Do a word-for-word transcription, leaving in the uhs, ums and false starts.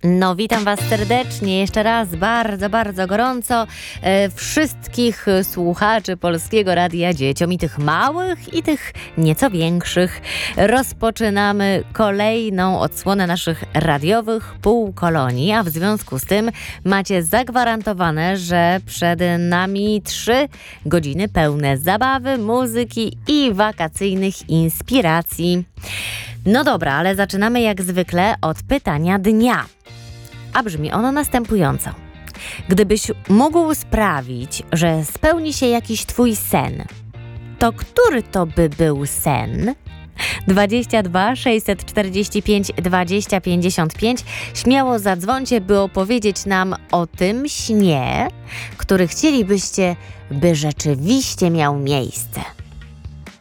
No, witam Was serdecznie jeszcze raz, bardzo, bardzo gorąco e, wszystkich słuchaczy Polskiego Radia Dzieciom, i tych małych, i tych nieco większych. Rozpoczynamy kolejną odsłonę naszych radiowych półkolonii, a w związku z tym macie zagwarantowane, że przed nami trzy godziny pełne zabawy, muzyki i wakacyjnych inspiracji. No dobra, ale zaczynamy jak zwykle od pytania dnia. A brzmi ono następująco. Gdybyś mógł sprawić, że spełni się jakiś twój sen, to który to by był sen? dwadzieścia dwa sześćset czterdzieści pięć dwadzieścia pięćdziesiąt pięć. Śmiało zadzwońcie, by opowiedzieć nam o tym śnie, który chcielibyście, by rzeczywiście miał miejsce.